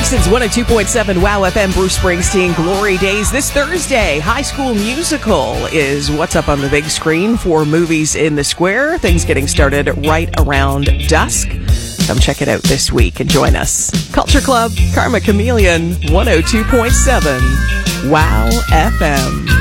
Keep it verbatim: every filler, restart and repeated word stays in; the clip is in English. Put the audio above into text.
Kingston's one oh two point seven Wow F M, Bruce Springsteen, Glory Days. This Thursday, High School Musical is what's up on the big screen for Movies in the Square. Things getting started right around dusk. Come check it out this week and join us. Culture Club, Karma Chameleon, one oh two point seven Wow F M.